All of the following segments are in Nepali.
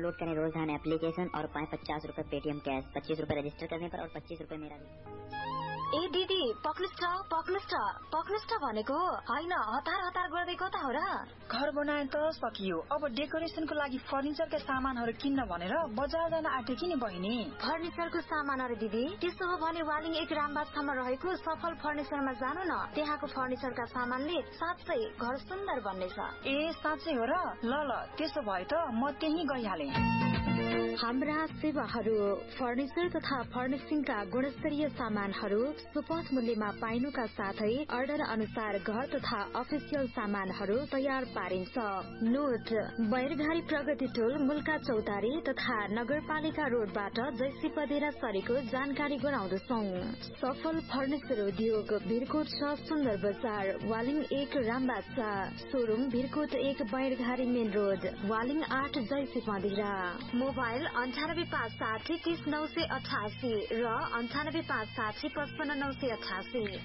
डाउनलोड करें रोजाना एप्लीकेशन और पाएं 50 रुपए पेटीएम कैश, 25 रुपए रजिस्टर करने पर और 25 रुपए मेरा ए दिदी पक्नुस् भनेको हैन, हतार हतार गर्दै कता हो र? घर बनाए त सकियो, अब डेकोरेसनको लागि फर्निचरका सामानहरू किन्न भनेर बजार जान आँटेकी नि बहिनी। फर्निचरको सामानहरू दिदी? त्यसो हो भने वालिङ 1 रामबागसम्म रहेको सफल फर्निचरमा जानु न। त्यहाँको फर्निचरका सामानले साँच्चै घर सुन्दर बन्नेछ। ए साँच्चै हो र? ल त्यसो भए त म त्यही गइहाले। हाम्रा सेवाहरू फर्निचर तथा फर्निशिङका गुणस्तरीय सामानहरू सुपथ मूल्यमा पाइनुका साथै अर्डर अनुसार घर तथा अफिसियल सामानहरू तयार पारिन्छ। नोट: बैरघारी प्रगति टोल, मुल्का चौतारी तथा नगरपालिका रोडबाट जैसी पदेरा सरेको जानकारी गराउँदछौ। सफल फर्निचर उद्योग, भिरकोट 6 सुन्दर बजार, Waling 1 Rambagh, showroom Bhirkot 1 बैरघारी main road, Waling 8 जैसी पदेरा। मोबाइल 9856 30988 र 9856 55988।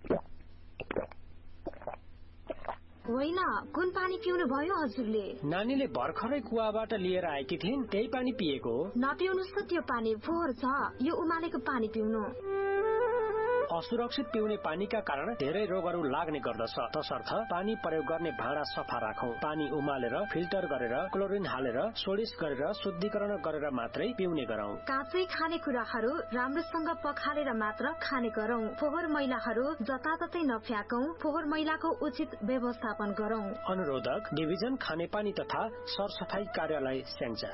होइन, कुन पानी पिउनु भयो हजुरले? नानीले भर्खरै कुवाबाट लिएर आएकी थिइन्, त्यही पानी पिएको हो। नपिउनुस् त, त्यो पानी फोहोर छ। यो उमालेको पानी पिउनु। असुरक्षित पिउने पानीका कारण धेरै रोगहरू लाग्ने गर्दछ। तसर्थ पानी प्रयोग गर्ने भाँडा सफा राखौं। पानी उमालेर फिल्टर गरेर क्लोरिन हालेर सोडिस गरेर शुद्धिकरण गरेर मात्रै पिउने गरौं। काँचै खानेकुराहरू राम्रोसँग पखालेर मात्र खाने गरौं। फोहोर मैलाहरू जताततै नफ्याकौं। फोहोर मैलाको उचित व्यवस्थापन गरौं। अनुरोधक डिभिजन खानेपानी तथा सरसफाई कार्यालय स्याङ्जा।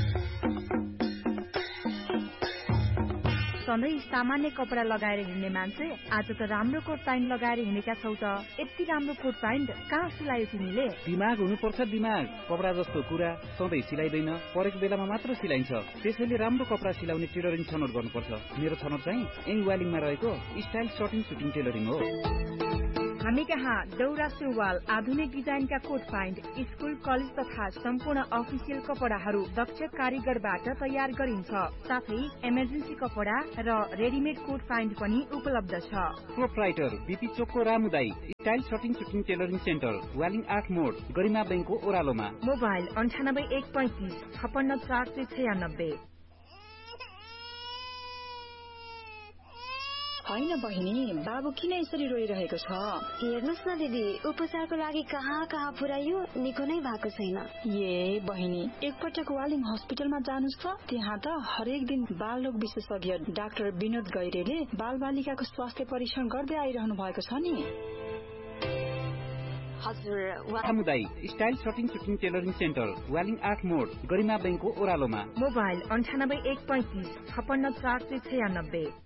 सधैँ सामान्य कपडा लगाएर हिँड्ने मान्छे आज त राम्रो कोट प्यान्ट लगाएर हिँडेका छौ त। यति राम्रो कोट प्यान्ट कहाँ सिलायो तिमीले? दिमाग हुनुपर्छ, दिमाग। कपडा जस्तो कुरा सधैँ सिलाइदैन, परेको बेलामा मात्र सिलाइन्छ। त्यसैले राम्रो कपडा सिलाउने टेलरिङ छनौट गर्नुपर्छ। मेरो छनौट चाहिँ वालिङमा रहेको स्टाइल सर्टिङ सुटिङ टेलरिङ हो। हामी कहाँ दौरा सुरुवाल, आधुनिक डिजाइनका कोट प्यान्ट, स्कुल कलेज तथा सम्पूर्ण अफिसियल कपडाहरू दक्ष कारीगरबाट तयार गरिन्छ। साथै इमर्जेन्सी कपडा र रेडिमेड कोट प्यान्ट पनि उपलब्ध छ। प्रोप्राइटर बीपी चोकको रामुदाई style shirting shooting tailoring centre, Waling 8 मोड, गरिमा बैंकको ओह्रालोमा। मोबाइल 9815 56 496। होइन बहिनी, बाबु किन यसरी रोइरहेको छ? हेर्नुस् न दिदी, उपचारको लागि कहाँ पुर्याइयो, निको नै भएको छैन। ए बहिनी, एकपटक वालिङ हस्पिटलमा जानुस् त। त्यहाँ त हरेक दिन बाल रोग विशेषज्ञ डाक्टर विनोद गैरेले बाल बालिकाको स्वास्थ्य परीक्षण गर्दै आइरहनु भएको छ नि। समुदाय style shirting shooting tailoring centre, Waling 8 मोड, गरिमा बैंकको ओह्रालोमा। मोबाइल 9815 56 496।